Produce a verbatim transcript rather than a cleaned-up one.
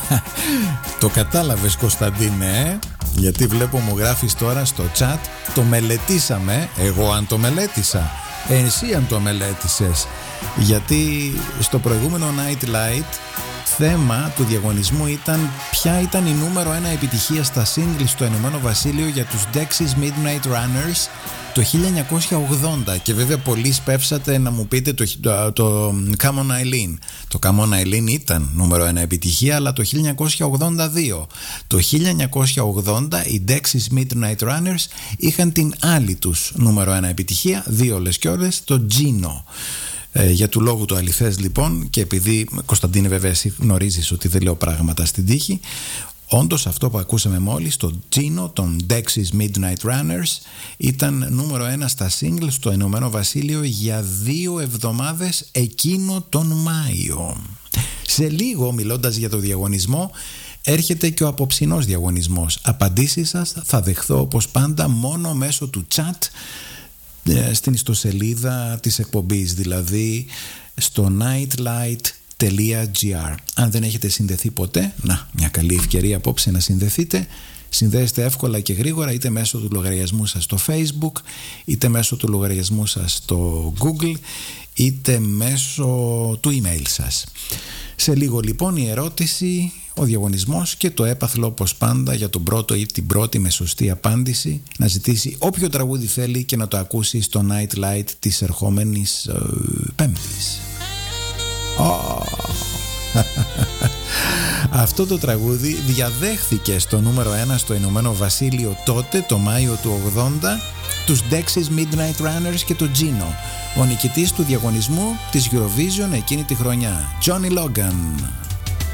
Το κατάλαβες, Κωνσταντίνε, ε? Γιατί βλέπω μου γράφεις τώρα στο chat. Το μελετήσαμε. Εγώ αν το μελέτησα, εσύ αν το μελέτησες. Γιατί στο προηγούμενο Night Light θέμα του διαγωνισμού ήταν ποια ήταν η νούμερο ένα επιτυχία στα singles στο Ηνωμένο Βασίλειο για τους Dexys Midnight Runners το χίλια εννιακόσια ογδόντα. Και βέβαια πολλοί σπεύσατε να μου πείτε το, το, το Come On Eileen. Το Come On Eileen ήταν νούμερο ένα επιτυχία, αλλά το χίλια εννιακόσια ογδόντα δύο. Το χίλια εννιακόσια ογδόντα οι Dexys Midnight Runners είχαν την άλλη τους νούμερο ένα επιτυχία, δύο όλες και όλες, το Gino. Ε, για του λόγου του αληθές λοιπόν, και επειδή, Κωνσταντίνε, βέβαια εσύ γνωρίζεις ότι δεν λέω πράγματα στην τύχη, όντως αυτό που ακούσαμε μόλις, το Gino των Dexys Midnight Runners, ήταν νούμερο ένα στα singles στο Ηνωμένο Βασίλειο για δύο εβδομάδες εκείνο τον Μάιο. Σε λίγο, μιλώντας για το διαγωνισμό, έρχεται και ο απόψινός διαγωνισμός. Απαντήσεις σας θα δεχθώ όπως πάντα μόνο μέσω του chat στην ιστοσελίδα της εκπομπής, δηλαδή στο nightlight τελεία gr. Αν δεν έχετε συνδεθεί ποτέ, να, μια καλή ευκαιρία απόψε να συνδεθείτε. Συνδέεστε εύκολα και γρήγορα, είτε μέσω του λογαριασμού σας στο Facebook, είτε μέσω του λογαριασμού σας στο Google, είτε μέσω του email σας. Σε λίγο λοιπόν η ερώτηση, ο διαγωνισμός και το έπαθλο όπως πάντα για τον πρώτο ή την πρώτη με σωστή απάντηση να ζητήσει όποιο τραγούδι θέλει και να το ακούσει στο Night Light της ερχόμενης ε, Πέμπτης. Oh. Αυτό το τραγούδι διαδέχθηκε στο νούμερο ένα στο Ηνωμένο Βασίλειο τότε, το Μάιο του ογδόντα, τους Dexys Midnight Runners και το Gino, ο νικητής του διαγωνισμού της Eurovision εκείνη τη χρονιά, Johnny Logan.